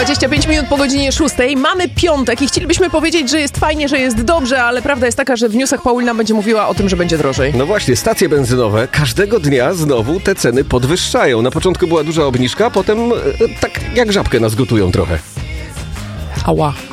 25 minut po godzinie 6. Mamy piątek i chcielibyśmy powiedzieć, że jest fajnie, że jest dobrze, ale prawda jest taka, że w newsach Paulina będzie mówiła o tym, że będzie drożej. No właśnie, stacje benzynowe każdego dnia znowu te ceny podwyższają. Na początku była duża obniżka, potem tak jak żabkę nas gotują trochę. Ała.